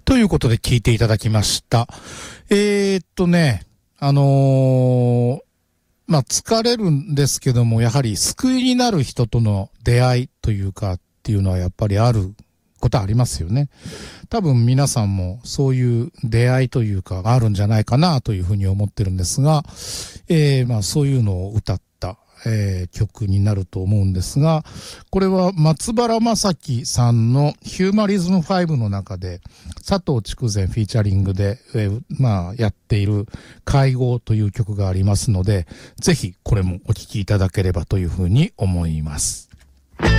ということで聞いていただきました。疲れるんですけども、やはり救いになる人との出会いというかっていうのはやっぱりあることありますよね。多分皆さんもそういう出会いというかがあるんじゃないかなというふうに思ってるんですが、そういうのを歌った、曲になると思うんですが、これは松原正樹さんのヒューマリズム5の中で佐藤筑前フィーチャリングで、やっている会合という曲がありますので、ぜひこれもお聴きいただければというふうに思います。